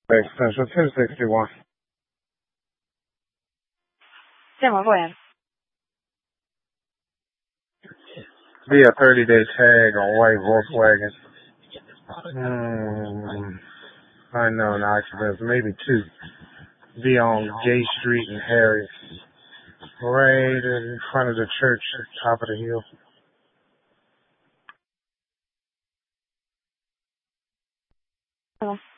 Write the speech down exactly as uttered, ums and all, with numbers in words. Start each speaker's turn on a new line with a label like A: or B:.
A: Extension two sixty-one.
B: ten one, go ahead.
A: Be a thirty-day tag on white Volkswagen. Hmm. Unknown occupants, maybe two. Be on Gay Street in Harris. Right in front of the church, top of the hill.
B: Hello.